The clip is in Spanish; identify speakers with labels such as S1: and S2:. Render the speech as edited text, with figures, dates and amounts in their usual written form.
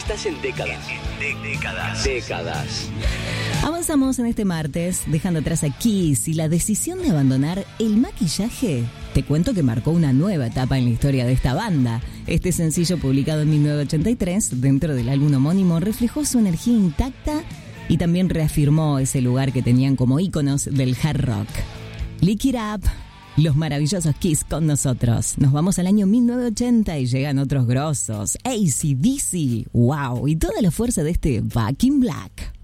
S1: Estás en décadas. Décadas.
S2: Avanzamos en este martes, dejando atrás a Kiss y la decisión de abandonar el maquillaje. Te cuento que marcó una nueva etapa en la historia de esta banda. Este sencillo, publicado en 1983, dentro del álbum homónimo, reflejó su energía intacta y también reafirmó ese lugar que tenían como íconos del hard rock. Lick It Up, los maravillosos Kiss con nosotros. Nos vamos al año 1980 y llegan otros grosos. AC/DC, wow, y toda la fuerza de este Back in Black.